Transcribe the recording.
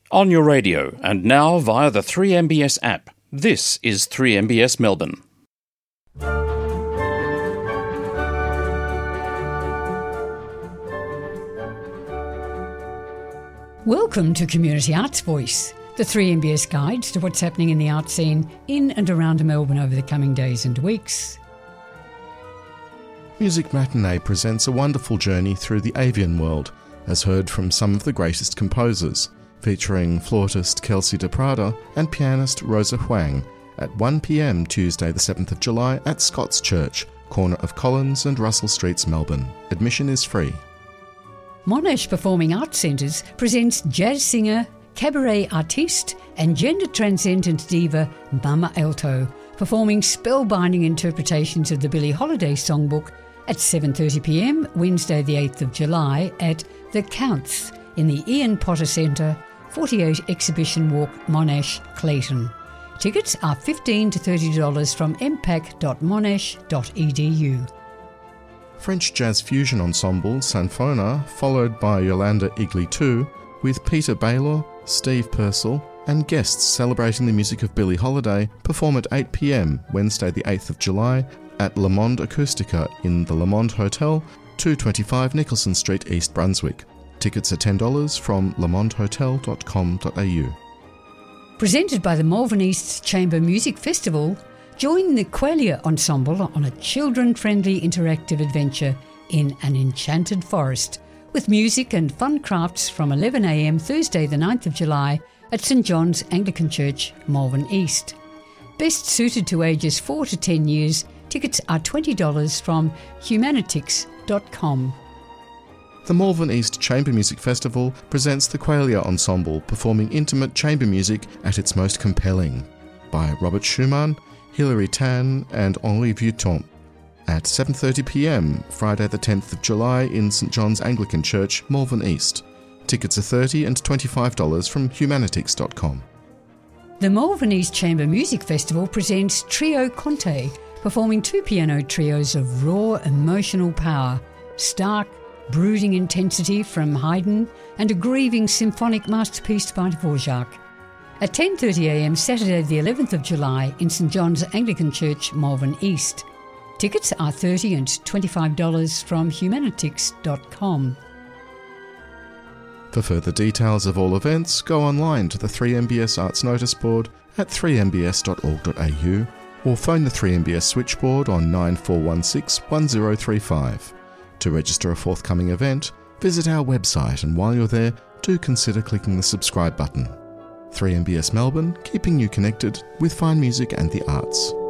On your radio and now via the 3MBS app. This is 3MBS Melbourne. Welcome to Community Arts Voice, the 3MBS guide to what's happening in the art scene in and around Melbourne over the coming days and weeks. Music Matinee presents a wonderful journey through the avian world, as heard from some of the greatest composers, featuring flautist Kelsey de Prada and pianist Rosa Huang at 1 p.m. Tuesday the 7th of July at Scots Church, corner of Collins and Russell Streets, Melbourne. Admission is free. Monash Performing Arts Centres presents jazz singer, cabaret artiste and gender transcendent diva Mama Alto, performing spellbinding interpretations of the Billie Holiday songbook at 7:30 p.m. Wednesday the 8th of July at The Counts in the Ian Potter Centre, 48 Exhibition Walk, Monash, Clayton. Tickets are $15 to $30 from mpac.monash.edu. French jazz fusion ensemble Sanfona, followed by Yolanda Igli II, with Peter Baylor, Steve Purcell and guests celebrating the music of Billie Holiday, perform at 8 p.m. Wednesday the 8th of July at Le Monde Acoustica in the Le Monde Hotel, 225 Nicholson Street, East Brunswick. Tickets are $10 from lemondehotel.com.au. Presented by the Malvern East Chamber Music Festival, join the Quelia Ensemble on a children-friendly interactive adventure in an enchanted forest, with music and fun crafts from 11 a.m. Thursday the 9th of July at St John's Anglican Church, Malvern East. Best suited to ages 4 to 10 years, tickets are $20 from humanitix.com. The Malvern East Chamber Music Festival presents the Quelia Ensemble performing intimate chamber music at its most compelling, by Robert Schumann, Hilary Tan and Henri Vuitton, at 7:30 p.m. Friday the 10th of July in St John's Anglican Church, Malvern East. Tickets are $30 and $25 from humanitix.com. The Malvern East Chamber Music Festival presents Trio Conte, performing two piano trios of raw emotional power, stark, brooding intensity from Haydn and a grieving symphonic masterpiece by Dvorak. At 10:30 a.m. Saturday the 11th of July in St John's Anglican Church, Malvern East. Tickets are $30 and $25 from humanitix.com. For further details of all events, go online to the 3MBS Arts Notice Board at 3mbs.org.au or phone the 3MBS switchboard on 9416 1035. To register a forthcoming event, visit our website, and while you're there, do consider clicking the subscribe button. 3MBS Melbourne, keeping you connected with fine music and the arts.